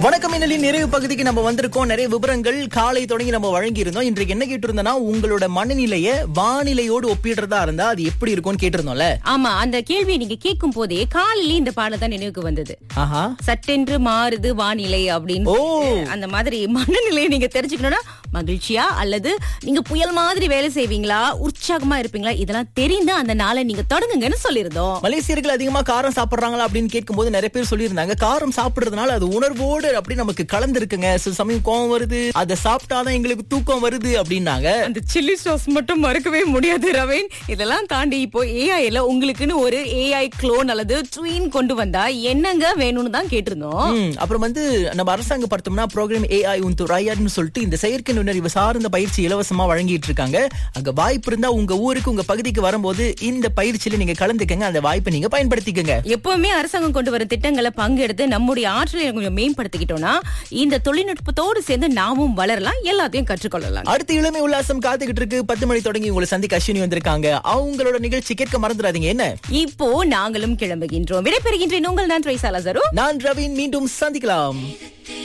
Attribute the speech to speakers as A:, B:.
A: வணக்கம் இன்னலின் நிறைவு பகுதிக்கு நம்ம வந்திருக்கோம். நிறைய விவரங்கள் காலை தொடங்கி நம்ம வழங்கி இருந்தோம். இன்றைக்கு என்ன கேட்டிருந்தோம்னா, உங்களோட மனநிலைய வானிலையோடு ஒப்பிடுறதா இருந்தா அது எப்படி இருக்கும்னு கேட்டிருந்தோம்ல.
B: ஆமா, அந்த கேள்வியை நீங்க கேட்கும் போதே காலையில இந்த பாடல் தான் நினைவுக்கு வந்தது.
A: ஆஹா,
B: சட்டென்று மாறுது வானிலை அப்படின்னு. அந்த மாதிரி மனநிலையை நீங்க தெரிஞ்சுக்கணும்னா, மகிழ்ச்சியா அல்லது நீங்க புயல் மாதிரி வேலை செய்வீங்களா, உற்சாகமா இருப்பீங்களா, இதெல்லாம் தெரிந்து அந்த நாளை நீங்க தொடங்குங்கன்னு சொல்லியிருந்தோம்.
A: மலேசியர்கள் அதிகமா காரம் சாப்பிடுறாங்களா அப்படின்னு கேட்கும்போது நிறைய பேர் சொல்லியிருந்தாங்க, காரம் சாப்பிடுறதுனால அது உணர்வோடு அப்படி நமக்கு கலந்து இருக்குங்க. சில சமயம் கோவம் வருது, அதை சாப்பிட்டாதான் எங்களுக்கு தூக்கம் வருது அப்படின்னாங்க.
B: அந்த சில்லி சாஸ் மட்டும் மறக்கவே முடியாது ரவீன். இதெல்லாம் தாண்டி இப்போ ஏஐல உங்களுக்குன்னு ஒரு ஏஐ க்ளோன் அல்லது ட்வீன் கொண்டு வந்தா என்னங்க வேணும்னு தான் கேட்டிருந்தோம்.
A: அப்புறம் நம்ம அரசாங்கம் பார்த்தோம்னா ப்ரோக்ராம் ஏஐ உந்து ராயாட்னு சொல்லிட்டு இந்த செயற்கை நுண்ணறிவு சார்ந்த பயிற்சி இலவசமா வழங்கிட்டு இருக்காங்க. அங்க வாய்ப்பு இருந்தா உங்க ஊருக்கு உங்க பகுதிக்கு வரும்போது இந்த பயிற்சியில நீங்க கலந்துக்கங்க. அந்த வாய்ப்பை நீங்க பயன்படுத்திக்கங்க.
B: எப்பவுமே அரசாங்கம் கொண்டு வர திட்டங்களை பங்கெடுத்து நம்முடைய ஆற்றலை கொஞ்சம் மேம்படுத்திக்கிட்டோம்னா இந்த தொழில்நுட்பத்தோடு சேர்ந்து நாமும் வளரலாம், எல்லாத்தையும் கற்றுக்கொள்ளலாம்.
A: அடுத்த இளமை உல்லாசம் காத்துக்கிட்டு இருக்கு. 10 மணி தொடங்கி உங்களை சந்திக்க அஸ்வினி வந்திருக்காங்க. அவங்களோட நிகழ்ச்சி கேட்க மறந்துடாதீங்க. என்ன
B: இப்போ நாங்களும் கிளம்புகின்றோம். விடைபெறுகின்றேன். உங்கள் நான் ட்ரைசாலா.
A: நான் ரவீன். மீண்டும் சந்திக்கலாம்.